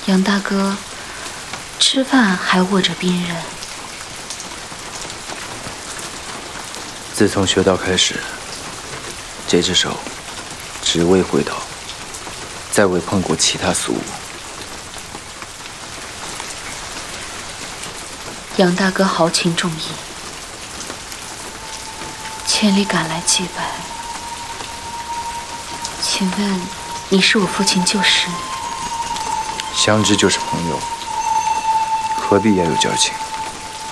杨大哥，吃饭还握着兵刃。 自从学道开始，这只手只为回道，再未碰过其他俗物。 杨大哥豪情重义，千里赶来祭拜，请问你是我父亲旧识？ 相知就是朋友，何必要有交情？